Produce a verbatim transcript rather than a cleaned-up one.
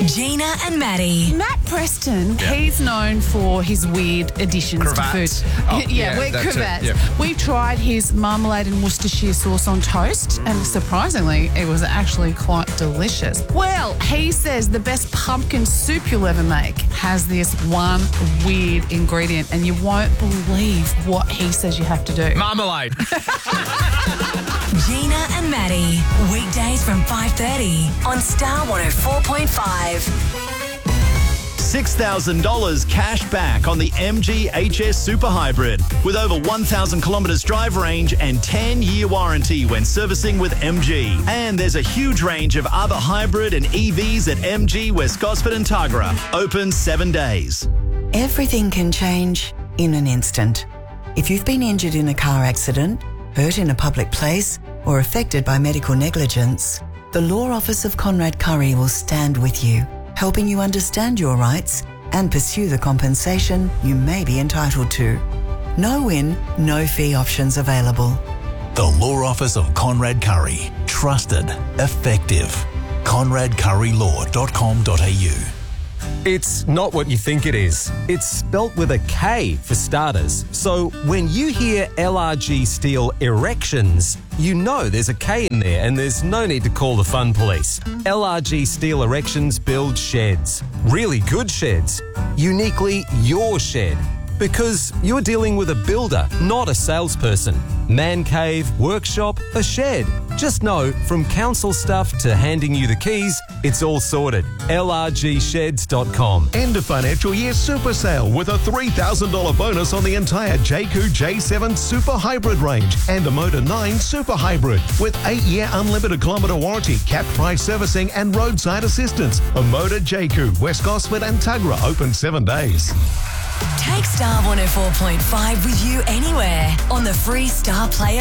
Gina and Maddie. Matt Preston, Yeah. he's known for his weird additions Cravats. to food. Oh, yeah, yeah, weird that's it, cravats. yeah. We've tried his marmalade and Worcestershire sauce on toast, and surprisingly, it was actually quite delicious. Well, he says the best pumpkin soup you'll ever make has this one weird ingredient, and you won't believe what he says you have to do. Marmalade. Gina and Maddie. Weekdays from five thirty on Star one oh four point five. six thousand dollars cash back on the M G H S Super Hybrid with over one thousand kilometres drive range and ten-year warranty when servicing with M G. And there's a huge range of other hybrid and E Vs at M G West Gosford and Tuggerah. Open seven days. Everything can change in an instant. If you've been injured in a car accident, hurt in a public place, or affected by medical negligence, the Law Office of Conrad Curry will stand with you, helping you understand your rights and pursue the compensation you may be entitled to. No win, no fee options available. The Law Office of Conrad Curry. Trusted. Effective. conrad curry law dot com dot a u. It's not what you think it is. It's spelt with a K for starters. So when you hear L R G Steel Erections, you know there's a K in there and there's no need to call the fun police. L R G Steel Erections build sheds. Really good sheds. Uniquely your shed. Because you're dealing with a builder, not a salesperson. Man cave, workshop, a shed. Just know, from council stuff to handing you the keys, it's all sorted. L R G sheds dot com. End of financial year super sale with a three thousand dollars bonus on the entire J Q J seven Super Hybrid range and a Motor nine Super Hybrid with eight-year unlimited kilometre warranty, capped price servicing and roadside assistance. A Motor J Q, West Gosford and Tuggerah open seven days. Take Star one oh four point five with you anywhere on the free Star Player